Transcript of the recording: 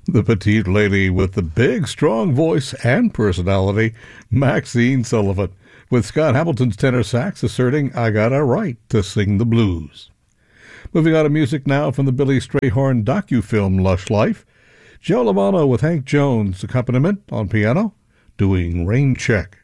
The petite lady with the big, strong voice and personality, Maxine Sullivan, with Scott Hamilton's tenor sax asserting, "I got a right to sing the blues." Moving on to music now from the Billy Strayhorn docu-film Lush Life, Joe Lovano with Hank Jones' accompaniment on piano, doing Rain Check.